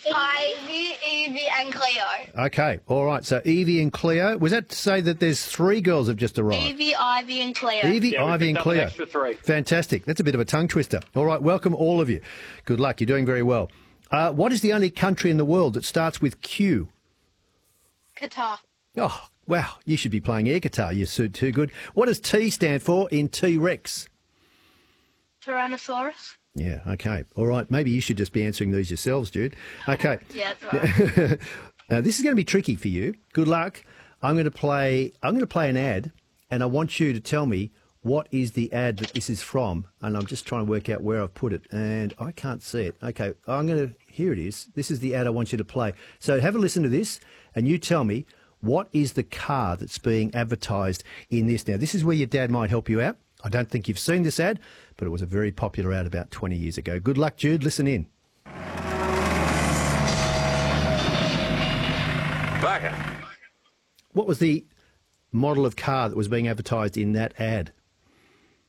Ivy, Evie, and Cleo. Okay, all right. So Evie and Cleo. Was that to say that there's 3 girls have just arrived? Evie, Ivy, and Cleo. Evie, Yeah, Ivy, and we've picked up an Cleo. extra 3. Fantastic. That's a bit of a tongue twister. All right, welcome all of you. Good luck. You're doing very well. What is the only country in the world that starts with Q? Qatar. Oh, wow. You should be playing air guitar. You're too good. What does T stand for in T-Rex? Tyrannosaurus. Yeah, okay. All right. Maybe you should just be answering these yourselves, Jude. Okay. Yeah, that's right. This is going to be tricky for you. Good luck. I'm going to play an ad, and I want you to tell me what is the ad that this is from. And I'm just trying to work out where I've put it, and I can't see it. Okay, here it is. This is the ad I want you to play. So have a listen to this, and you tell me what is the car that's being advertised in this. Now, this is where your dad might help you out. I don't think you've seen this ad, but it was a very popular ad about 20 years ago. Good luck, Jude. Listen in. Bugger. What was the model of car that was being advertised in that ad?